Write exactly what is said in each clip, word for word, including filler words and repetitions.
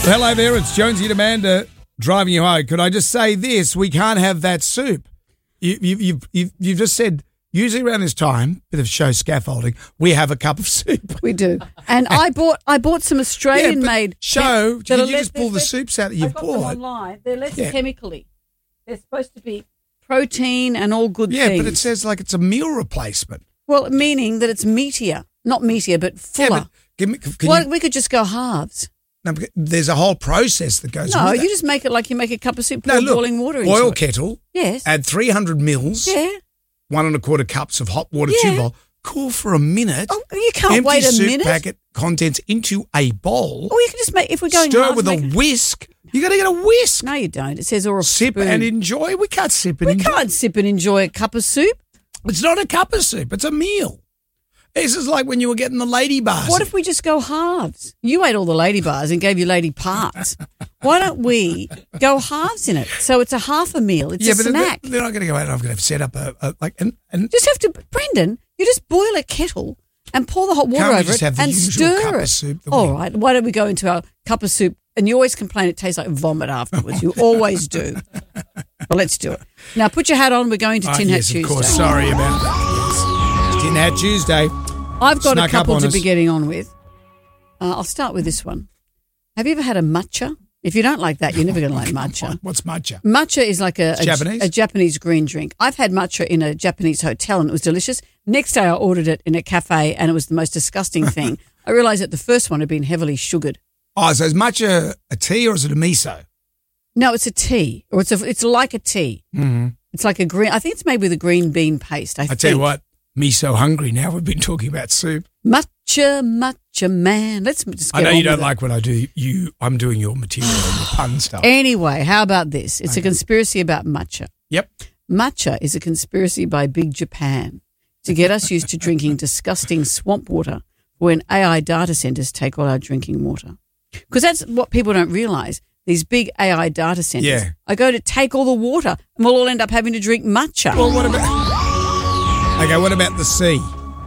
Hello there, it's Jonesy and Amanda driving you home. Could I just say this? We can't have that soup. You, you, you've, you've, you've just said, usually around this time, bit of show scaffolding, we have a cup of soup. We do. And I bought I bought some Australian-made... Yeah, show, that did you less- just pull the less- soups out that you've I've got them bought? online. They're less Yeah. chemically. They're supposed to be protein and all good Yeah, things. but it says like it's a meal replacement. Well, meaning that it's meatier. Not meatier, but fuller. Yeah, but give me, can well, you, we could just go halves. no, but there's a whole process that goes No, with you that. just make it like you make a cup of soup, pour No, look, boiling water into oil it. kettle, Yes. add three hundred mils, Yeah. one and a quarter cups of hot water, Yeah. two bowl, cool for a minute. Oh, you can't empty wait a soup minute. packet contents into a bowl. Or you can just make, if we're going Stir halves, it with make a it- whisk. You got to get a whisk. No, you don't. It says or a Sip spoon. and enjoy. We can't sip and We enjoy. can't sip and enjoy a cup of soup. It's not a cup of soup. It's a meal. This is like when you were getting the lady bars. What if we just go halves? You ate all the lady bars and gave your lady parts. Why don't we go halves in it? So it's a half a meal. It's yeah, a but snack. They're, they're not going to go out and I'm going to set up a, a like and and Just have to, Brendan, you just boil a kettle and pour the hot water Can't we over just it have the and usual stir cup of it. soup that All we- right, why don't we go into our cup of soup? And you always complain it tastes like vomit afterwards. You always do. Well, let's do it. Now put your hat on. We're going to Oh, Tin Hat yes, Tuesday. of course. Sorry about that. Yes. Tin Hat Tuesday. I've got Snuck a up couple on to us. be getting on with. Uh, I'll start with this one. Have you ever had a matcha? If you don't like that, you're never going to like matcha. What's matcha? Matcha is like a, a Japanese? a Japanese green drink. I've had matcha in a Japanese hotel and it was delicious. Next day I ordered it in a cafe and it was the most disgusting thing. I realised that the first one had been heavily sugared. Oh, so is matcha a tea or is it a miso? No, it's a tea, or it's a, it's like a tea. Mm-hmm. It's like a green. I think it's made with a green bean paste. I, I think. tell you what, me so hungry now. We've been talking about soup. Matcha, matcha man. Let's just get I know on you don't with it. like when I do you. I'm doing your material and your pun stuff. Anyway, how about this? It's Okay. a conspiracy about matcha. Yep. Matcha is a conspiracy by Big Japan to get us used to drinking disgusting swamp water when A I data centers take all our drinking water. Because that's what people don't realise. These big A I data centers Yeah. are going to take all the water and we'll all end up having to drink matcha. Well, what about? Okay, what about the sea?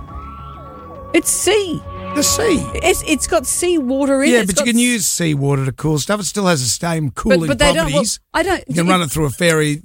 It's sea. The sea. It's It's got sea water in it. Yeah, It's but you got can s- use seawater to cool stuff. It still has the same cooling but, but they don't. Well, properties. I don't. You can run it through a fairy